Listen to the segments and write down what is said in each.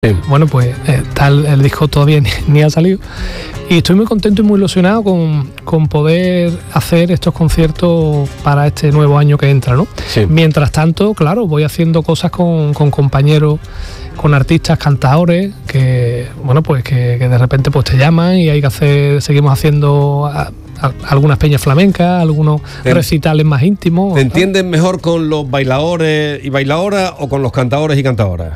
Sí. Bueno, pues el disco todavía ni ha salido. Y estoy muy contento y muy ilusionado con poder hacer estos conciertos para este nuevo año que entra, ¿no? Sí. Mientras tanto, claro, voy haciendo cosas con compañeros, con artistas, cantadores, que bueno, pues que de repente pues te llaman y hay que hacer, seguimos haciendo algunas peñas flamencas, algunos recitales más íntimos. ¿Te entiendes mejor con los bailadores y bailadoras o con los cantadores y cantadoras?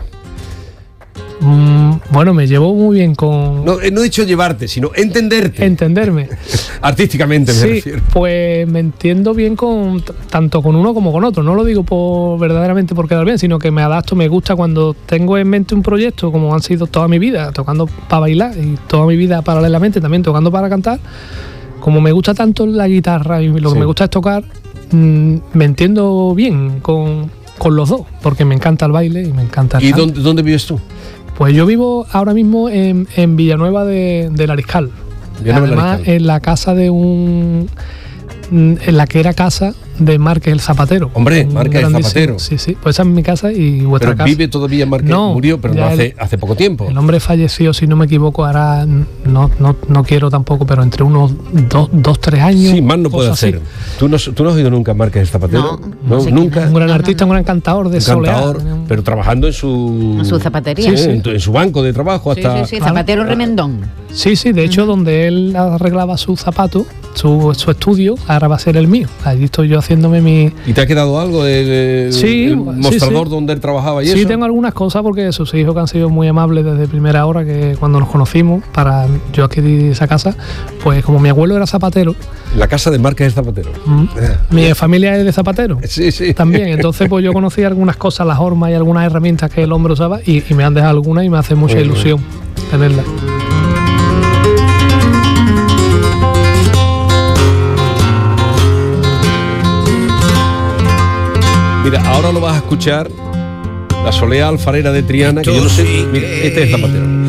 Bueno, me llevo muy bien con... No he dicho llevarte, sino entenderte. Entenderme. Artísticamente me refiero. Pues me entiendo bien tanto con uno como con otro. No lo digo verdaderamente por quedar bien, sino que me adapto, me gusta cuando tengo en mente un proyecto, como han sido toda mi vida, tocando para bailar y toda mi vida paralelamente también tocando para cantar. Como me gusta tanto la guitarra y lo que me gusta es tocar, me entiendo bien con los dos, porque me encanta el baile y me encanta el canto. ¿Y dónde vives tú? Pues yo vivo ahora mismo en Villanueva del Ariscal. Además, en la casa en la que era casa de Márquez el Zapatero. Hombre, Márquez el Zapatero. Sí, pues esa es mi casa y vuestra casa. ¿Pero vive todavía Márquez? No, murió, pero no hace poco tiempo. El hombre falleció, si no me equivoco, ahora no quiero tampoco, pero entre unos 2-3 años. Sí, más no puede hacer. ¿Tú no has oído nunca a Márquez el Zapatero? No, nunca. Un gran artista, un gran cantador de soleá. Pero trabajando en su zapatería. Sí, en su banco de trabajo hasta... Sí, Zapatero Remendón. Sí, de hecho, donde él arreglaba sus zapatos, su estudio, ahora va a ser el mío. Allí estoy yo haciéndome mi... ¿Y te ha quedado algo del mostrador donde él trabajaba y eso? Sí, tengo algunas cosas porque sus hijos que han sido muy amables desde primera hora, que cuando nos conocimos, para yo adquirir esa casa, pues como mi abuelo era zapatero... La casa de Márquez el Zapatero. Mi familia es de zapatero. Sí. También, entonces pues yo conocí algunas cosas, las hormas y algunas herramientas que el hombre usaba y me han dejado algunas y me hace mucha ilusión tenerlas. Mira, ahora lo vas a escuchar, la Soleá Alfarera de Triana, que yo no sé, mira, este es Zapatero.